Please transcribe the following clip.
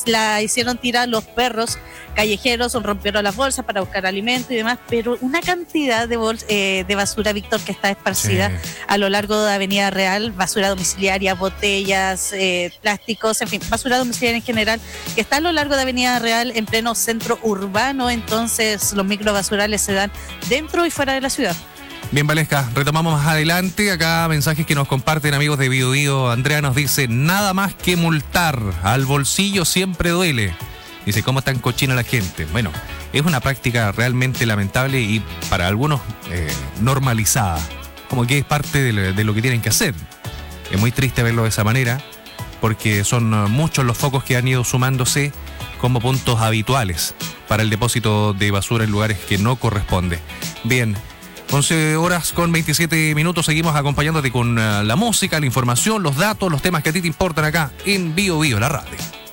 la hicieron tirar los perros callejeros, rompieron las bolsas para buscar alimento y demás, pero una cantidad de basura, Víctor, que está esparcida a lo largo de Avenida Real, basura domiciliaria, botellas, plásticos, en fin, basura domiciliaria en general, que está a lo largo de Avenida Real en pleno centro urbano. Entonces los microbasurales se dan dentro y fuera de la ciudad. Bien, Valesca, retomamos más adelante. Acá mensajes que nos comparten amigos de Bio Bio. Andrea nos dice, nada más que multar, al bolsillo siempre duele. Dice, ¿cómo tan cochina la gente? Bueno, es una práctica realmente lamentable y para algunos normalizada, como que es parte de lo que tienen que hacer. Es muy triste verlo de esa manera, porque son muchos los focos que han ido sumándose como puntos habituales para el depósito de basura en lugares que no corresponde. Bien, 11:27, seguimos acompañándote con la música, la información, los datos, los temas que a ti te importan acá en Bio Bio, la radio.